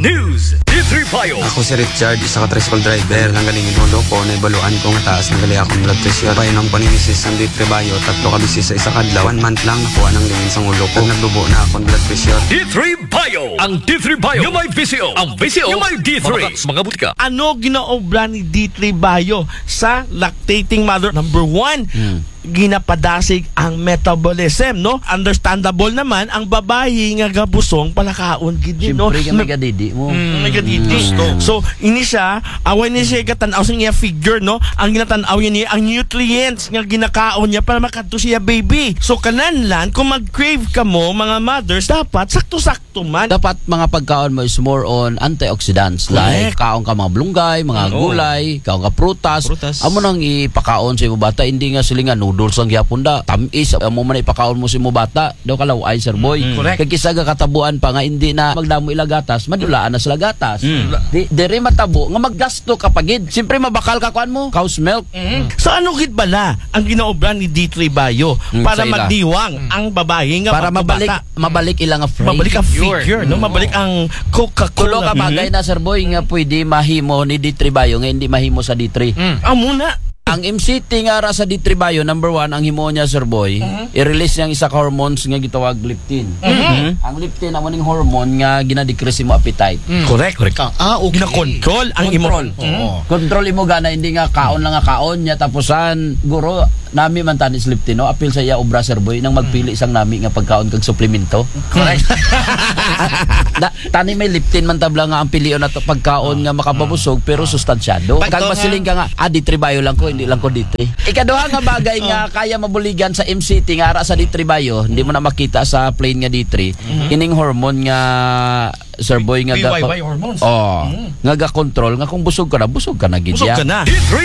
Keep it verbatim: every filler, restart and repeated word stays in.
News, D three Bio. Ako si Richard, isa ka tricycle driver. Lang galing inulo ko, naibaluan ko nga taas na gali akong blood pressure. Payo ng paninisis ng D three Bio, tatlo ka bisis sa isa kadlaw. One month lang nakuha ng lingin sa ulo ko. Nagdubo na akong blood pressure. D three Bio. Ang D three Bio, yung may V C O. Ang V C O, yung may D three. Mga, mga butika. Ano ginaobra ni D three Bio sa lactating mother? Number one, hmm. ginapadasig ang metabolism, no? Understandable naman ang babayi nga gabusong palakaon gid ni, no? Siyempre ka may gadidi mo. Mm, may gadidi. Mm. So, ini siya, awan ni siya katanaw sa niya figure, no? Ang ginatanaw niya ang nutrients nga ginakaon niya para makadto siya baby. So, kananlan, kung mag-crave ka mo, mga mothers, dapat sakto-sakto man. Dapat mga pagkaon mo is more on antioxidants. Like, kaon ka mga blunggay, mga oh. gulay, kaon ka prutas. prutas. Amo nang ipakaon sa imo bata, hindi nga sila nga noodles ang gyapon da. Tamis amo man ipakaon mo sa imo bata. Daw kalaw ay sir boy. Mm-hmm. Correct. Kay kisaga katabuan pa nga hindi na magdamo ilagatas, madulaan na sila gatas. Mm. Di diri matabo nga maggasto ka pagid. Siyempre mabakal ka kuan mo, cow's milk. Mm-hmm. So ano gid bala ang ginaobra ni D three Bio mm, para magdiwang mm. ang babae nga para mabalik mabalik ilang nga frame. Mabalik ang figure, no? Mabalik ang Coca-Cola. Tulo ka bagay na sir boy nga pwede mahimo ni D three Bio nga hindi mahimo sa D three. Mm. Amo na. Ang M C T nga ra sa D three Bio, number one, ang himo niya, sir boy, uh-huh. i-release niyang isa ka hormones nga gitawag leptin. Uh-huh. Ang leptin, amo ning hormone nga gina-decrease mo appetite. Mm. Correct, correct. Ah, okay. Gina-control ang imo. Control. Uh-huh. Control imo gana, hindi nga kaon lang nga kaon niya, tapusan, guro, nami man tanis leptin, no? Apil sa iya obra, sir boy, nang magpili isang nami nga pagkaon kag suplemento. Correct. da, tani may leptin man tabla nga ang pilion na pagkaon nga makababusog, pero sustansyado. Kag masiling ka nga, ah, D three Bio lang ko, hindi lang ko D three. Ikaduha nga bagay nga kaya mabuligan sa M C T nga ara sa D three Bio, hindi mo na makita sa plain nga D three. Mm-hmm. Ining hormone nga sir boy nga B Y Y hormones. Oh, mm-hmm. nga ga control nga kung busog ka na, busog ka na gid. Busog ka na. D three